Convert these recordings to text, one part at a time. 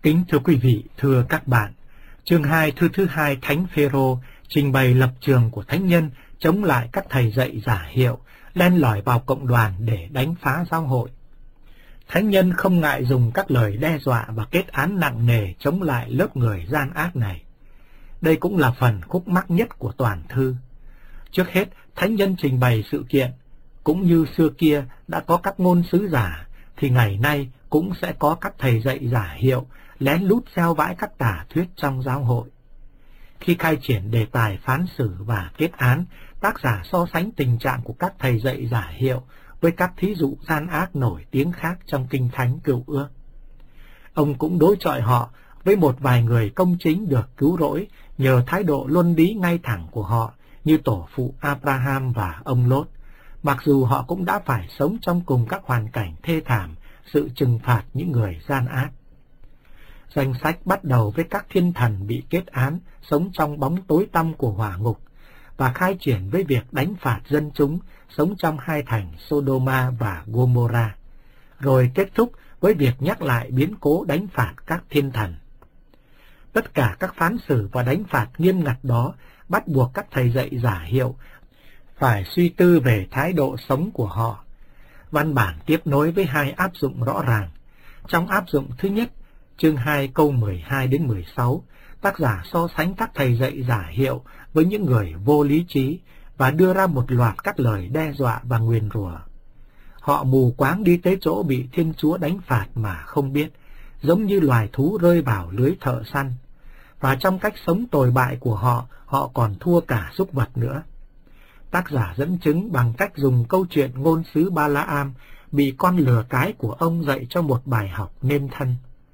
Kính thưa quý vị, thưa các bạn, chương 2 thư thứ 2 Thánh Phêrô trình bày lập trường của thánh nhân chống lại các thầy dạy giả hiệu, len lỏi vào cộng đoàn để đánh phá giáo hội. Thánh nhân không ngại dùng các lời đe dọa và kết án nặng nề chống lại lớp người gian ác này. Đây cũng là phần khúc mắc nhất của toàn thư. Trước hết, thánh nhân trình bày sự kiện, cũng như xưa kia đã có các ngôn sứ giả, thì ngày nay cũng sẽ có các thầy dạy giả hiệu lén lút gieo vãi các tà thuyết trong giáo hội. Khi khai triển đề tài phán xử và kết án, tác giả so sánh tình trạng của các thầy dạy giả hiệu với các thí dụ gian ác nổi tiếng khác trong Kinh Thánh Cựu Ước. Ông cũng đối chọi họ với một vài người công chính được cứu rỗi nhờ thái độ luân lý ngay thẳng của họ, như tổ phụ Abraham và ông Lốt, mặc dù họ cũng đã phải sống trong cùng các hoàn cảnh thê thảm, sự trừng phạt những người gian ác. Danh sách bắt đầu với các thiên thần bị kết án, sống trong bóng tối tăm của hỏa ngục, và khai triển với việc đánh phạt dân chúng sống trong hai thành Sodoma và Gomorrah, rồi kết thúc với việc nhắc lại biến cố đánh phạt các thiên thần. Tất cả các phán xử và đánh phạt nghiêm ngặt đó bắt buộc các thầy dạy giả hiệu phải suy tư về thái độ sống của họ. Văn bản tiếp nối với hai áp dụng rõ ràng. Trong áp dụng thứ nhất, chương 2 câu 12 đến 16, tác giả so sánh các thầy dạy giả hiệu với những người vô lý trí và đưa ra một loạt các lời đe dọa và nguyền rủa. Họ mù quáng đi tới chỗ bị Thiên Chúa đánh phạt mà không biết, giống như loài thú rơi vào lưới thợ săn. Và trong cách sống tồi bại của họ, họ còn thua cả súc vật nữa. Tác giả dẫn chứng bằng cách dùng câu chuyện ngôn sứ Ba-la-am bị con lừa cái của ông dạy cho một bài học nên thân.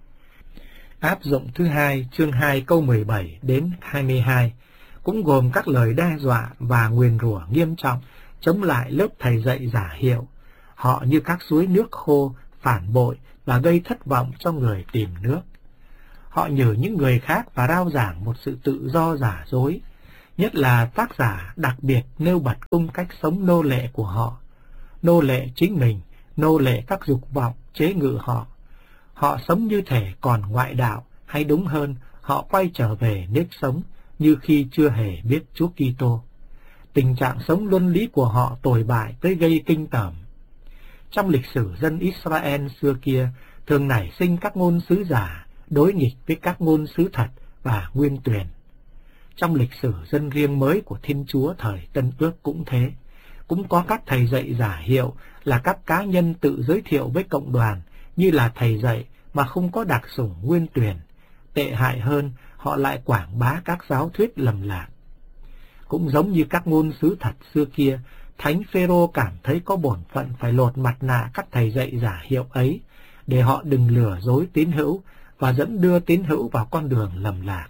Áp dụng thứ hai, chương 2 câu 17 đến 22, cũng gồm các lời đe dọa và nguyền rủa nghiêm trọng chống lại lớp thầy dạy giả hiệu. Họ như các suối nước khô, phản bội và gây thất vọng cho người tìm nước. Họ nhử những người khác và rao giảng một sự tự do giả dối. Nhất là tác giả đặc biệt nêu bật cung cách sống nô lệ của họ. Nô lệ chính mình, nô lệ các dục vọng chế ngự họ. Họ sống như thể còn ngoại đạo, hay đúng hơn, họ quay trở về nếp sống như khi chưa hề biết Chúa Kitô. Tình trạng sống luân lý của họ tồi bại tới gây kinh tởm. Trong lịch sử dân Israel xưa kia, thường nảy sinh các ngôn sứ giả đối nghịch với các ngôn sứ thật và nguyên tuyển. Trong lịch sử dân riêng mới của Thiên Chúa thời Tân Ước cũng thế. Cũng có các thầy dạy giả hiệu là các cá nhân tự giới thiệu với cộng đoàn như là thầy dạy mà không có đặc sủng nguyên tuyển. Tệ hại hơn, họ lại quảng bá các giáo thuyết lầm lạc. Cũng giống như các ngôn sứ thật xưa kia, Thánh Phêrô cảm thấy có bổn phận phải lột mặt nạ các thầy dạy giả hiệu ấy, để họ đừng lừa dối tín hữu và dẫn đưa tín hữu vào con đường lầm lạc.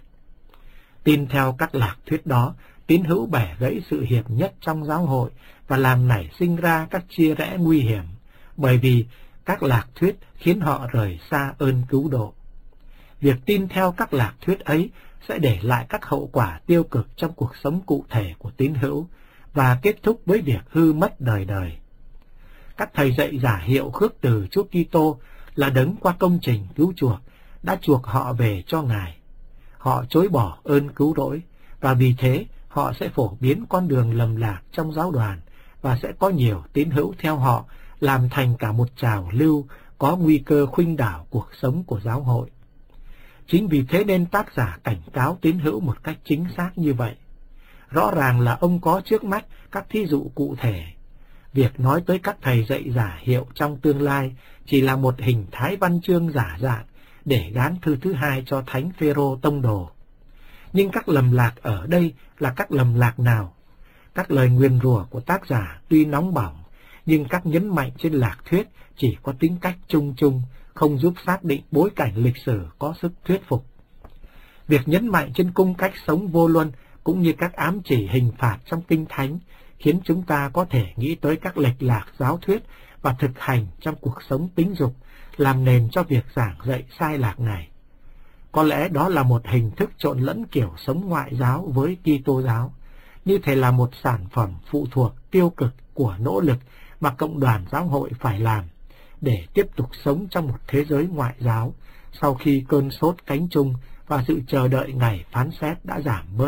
Tin theo các lạc thuyết đó, tín hữu bẻ gãy sự hiệp nhất trong giáo hội và làm nảy sinh ra các chia rẽ nguy hiểm, bởi vì các lạc thuyết khiến họ rời xa ơn cứu độ. Việc tin theo các lạc thuyết ấy sẽ để lại các hậu quả tiêu cực trong cuộc sống cụ thể của tín hữu và kết thúc với việc hư mất đời đời. Các thầy dạy giả hiệu khước từ Chúa Kitô là đấng qua công trình cứu chuộc đã chuộc họ về cho Ngài. Họ chối bỏ ơn cứu rỗi và vì thế họ sẽ phổ biến con đường lầm lạc trong giáo đoàn và sẽ có nhiều tín hữu theo họ, làm thành cả một trào lưu có nguy cơ khuynh đảo cuộc sống của giáo hội. Chính vì thế nên tác giả cảnh cáo tín hữu một cách chính xác như vậy. Rõ ràng là ông có trước mắt các thí dụ cụ thể. Việc nói tới các thầy dạy giả hiệu trong tương lai chỉ là một hình thái văn chương giả dạng để gán thư thứ hai cho Thánh Phêrô tông đồ. Nhưng các lầm lạc ở đây là các lầm lạc nào? Các lời nguyền rủa của tác giả tuy nóng bỏng, nhưng các nhấn mạnh trên lạc thuyết chỉ có tính cách chung chung, không giúp xác định bối cảnh lịch sử có sức thuyết phục. Việc nhấn mạnh trên cung cách sống vô luân cũng như các ám chỉ hình phạt trong Kinh Thánh khiến chúng ta có thể nghĩ tới các lệch lạc giáo thuyết và thực hành trong cuộc sống tính dục, làm nền cho việc giảng dạy sai lạc này. Có lẽ đó là một hình thức trộn lẫn kiểu sống ngoại giáo với Kitô giáo, như thể là một sản phẩm phụ thuộc tiêu cực của nỗ lực mà cộng đoàn giáo hội phải làm, để tiếp tục sống trong một thế giới ngoại giáo sau khi cơn sốt cánh chung và sự chờ đợi ngày phán xét đã giảm bớt.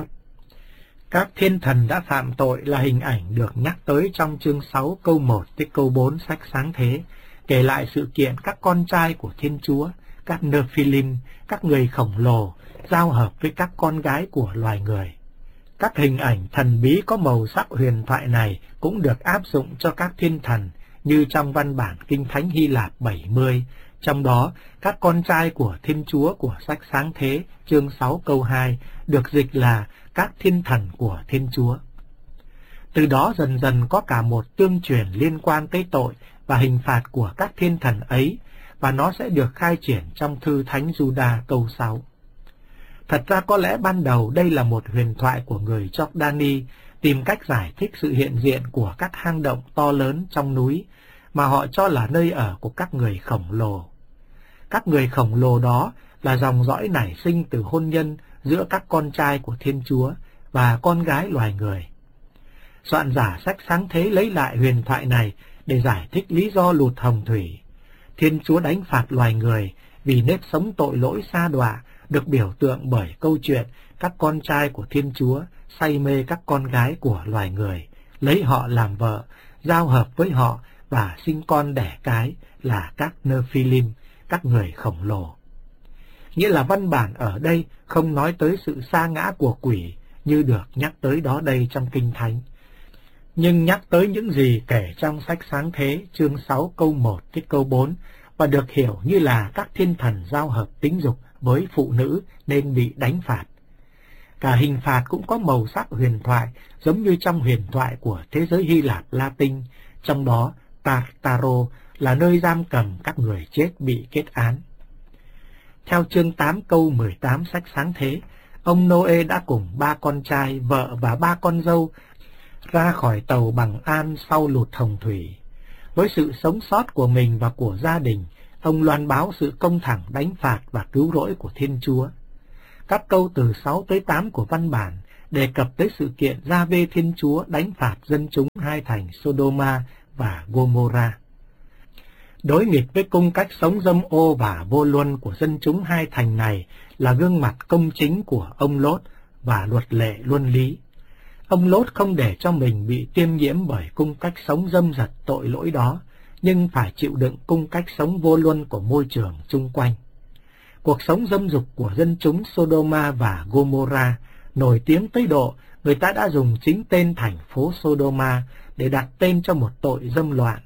Các thiên thần đã phạm tội là hình ảnh được nhắc tới trong chương 6 câu 1 tới câu 4 sách Sáng Thế, kể lại sự kiện các con trai của Thiên Chúa, các Nephilim, các người khổng lồ, giao hợp với các con gái của loài người. Các hình ảnh thần bí có màu sắc huyền thoại này cũng được áp dụng cho các thiên thần như trong văn bản Kinh Thánh Hy Lạp 70, trong đó các con trai của Thiên Chúa của sách Sáng Thế chương 6 câu 2 được dịch là các thiên thần của Thiên Chúa. Từ đó dần dần có cả một tương truyền liên quan tới tội và hình phạt của các thiên thần ấy, và nó sẽ được khai triển trong thư Thánh Giuđa câu 6. Thật ra có lẽ ban đầu đây là một huyền thoại của người Jordani tìm cách giải thích sự hiện diện của các hang động to lớn trong núi mà họ cho là nơi ở của các người khổng lồ. Các người khổng lồ đó là dòng dõi nảy sinh từ hôn nhân giữa các con trai của Thiên Chúa và con gái loài người. Soạn giả sách Sáng Thế lấy lại huyền thoại này để giải thích lý do lụt hồng thủy. Thiên Chúa đánh phạt loài người vì nếp sống tội lỗi sa đọa được biểu tượng bởi câu chuyện các con trai của Thiên Chúa say mê các con gái của loài người, lấy họ làm vợ, giao hợp với họ và sinh con đẻ cái là các Nephilim, các người khổng lồ. Nghĩa là văn bản ở đây không nói tới sự sa ngã của quỷ như được nhắc tới đó đây trong Kinh Thánh, nhưng nhắc tới những gì kể trong sách Sáng Thế chương 6 câu 1 tới câu 4 và được hiểu như là các thiên thần giao hợp tính dục với phụ nữ nên bị đánh phạt. Cả hình phạt cũng có màu sắc huyền thoại giống như trong huyền thoại của thế giới Hy Lạp Latin, trong đó Tartaro là nơi giam cầm các người chết bị kết án. Theo chương 8 câu 18 sách Sáng Thế, ông Noe đã cùng 3 con trai, vợ và 3 con dâu ra khỏi tàu bằng an sau lụt hồng thủy. Với sự sống sót của mình và của gia đình, ông loan báo sự công thẳng đánh phạt và cứu rỗi của Thiên Chúa. Các câu từ 6 tới 8 của văn bản đề cập tới sự kiện Gia-vê Thiên Chúa đánh phạt dân chúng hai thành Sodoma và Gomorrah. Đối nghịch với cung cách sống dâm ô và vô luân của dân chúng hai thành này là gương mặt công chính của ông Lốt và luật lệ luân lý. Ông Lốt không để cho mình bị tiêm nhiễm bởi cung cách sống dâm dật tội lỗi đó, nhưng phải chịu đựng cung cách sống vô luân của môi trường chung quanh. Cuộc sống dâm dục của dân chúng Sodoma và Gomorrah nổi tiếng tới độ người ta đã dùng chính tên thành phố Sodoma để đặt tên cho một tội dâm loạn.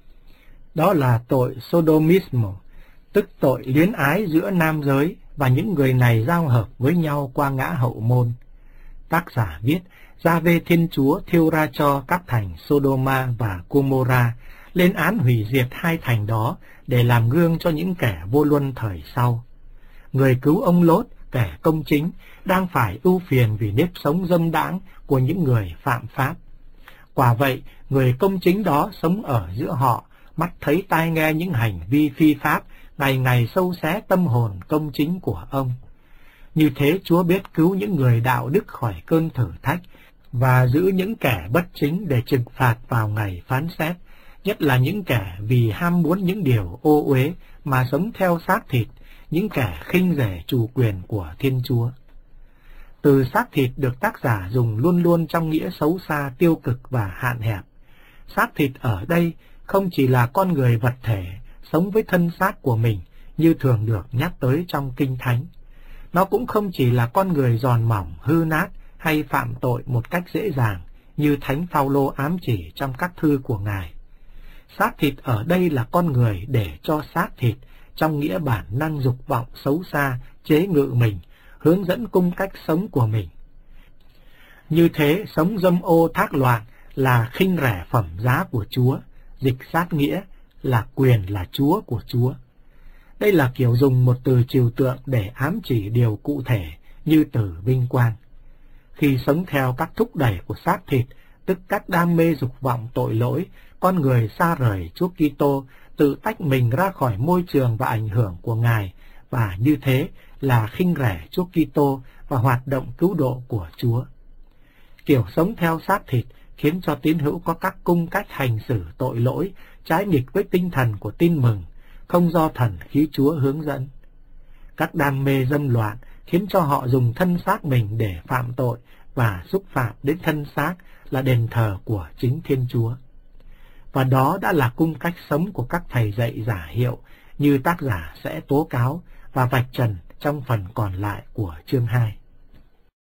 Đó là tội Sodomismo, tức tội luyến ái giữa nam giới, và những người này giao hợp với nhau qua ngã hậu môn. Tác giả viết, Gia-vê Thiên Chúa thiêu ra cho các thành Sodoma và Gomorrah, lên án hủy diệt hai thành đó để làm gương cho những kẻ vô luân thời sau. Người cứu ông Lốt, kẻ công chính, đang phải ưu phiền vì nếp sống dâm đãng của những người phạm pháp. Quả vậy, người công chính đó sống ở giữa họ, mắt thấy tai nghe những hành vi phi pháp, ngày ngày sâu xé tâm hồn công chính của ông. Như thế Chúa biết cứu những người đạo đức khỏi cơn thử thách và giữ những kẻ bất chính để trừng phạt vào ngày phán xét, nhất là những kẻ vì ham muốn những điều ô uế mà sống theo xác thịt, những kẻ khinh rẻ chủ quyền của Thiên Chúa. Từ xác thịt được tác giả dùng luôn luôn trong nghĩa xấu xa, tiêu cực và hạn hẹp. Xác thịt ở đây không chỉ là con người vật thể sống với thân xác của mình như thường được nhắc tới trong Kinh Thánh. Nó cũng không chỉ là con người giòn mỏng, hư nát hay phạm tội một cách dễ dàng như Thánh Phaolô ám chỉ trong các thư của Ngài. Xác thịt ở đây là con người để cho xác thịt trong nghĩa bản năng dục vọng xấu xa chế ngự mình, hướng dẫn cung cách sống của mình. Như thế, sống dâm ô thác loạn là khinh rẻ phẩm giá của Chúa, dịch sát nghĩa là quyền là Chúa của Chúa. Đây là kiểu dùng một từ trừu tượng để ám chỉ điều cụ thể như từ vinh quang. Khi sống theo các thúc đẩy của xác thịt, tức các đam mê dục vọng tội lỗi, con người xa rời Chúa Kitô, tự tách mình ra khỏi môi trường và ảnh hưởng của Ngài, và như thế là khinh rẻ Chúa Kitô và hoạt động cứu độ của Chúa. Kiểu sống theo xác thịt khiến cho tín hữu có các cung cách hành xử tội lỗi, trái nghịch với tinh thần của tin mừng, không do thần khí Chúa hướng dẫn. Các đam mê dâm loạn khiến cho họ dùng thân xác mình để phạm tội và xúc phạm đến thân xác là đền thờ của chính Thiên Chúa. Và đó đã là cung cách sống của các thầy dạy giả hiệu như tác giả sẽ tố cáo và vạch trần trong phần còn lại của chương 2.